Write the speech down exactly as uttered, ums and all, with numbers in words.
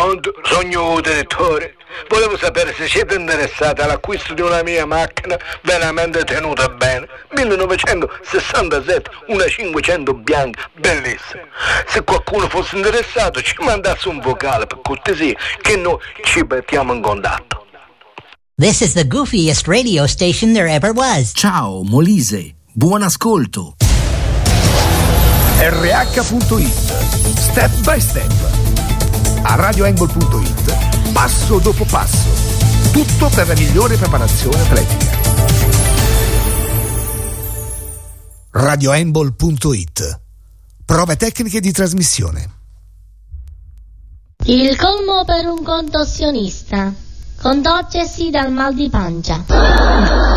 Pronto? Sogno direttore. Volevo sapere se siete interessati all'acquisto di una mia macchina veramente tenuta bene. millenovecentosessantasette, una cinquecento bianca, bellissima. Se qualcuno fosse interessato ci mandasse un vocale per cortesia che noi ci mettiamo in contatto. This is the goofiest radio station there ever was. Ciao Molise, buon ascolto. R H punto it, step by step. A radio angle punto it, passo dopo passo. Tutto per la migliore preparazione atletica. radio angle punto it. Prove tecniche di trasmissione. Il colmo per un contorsionista. Contorcersi dal mal di pancia.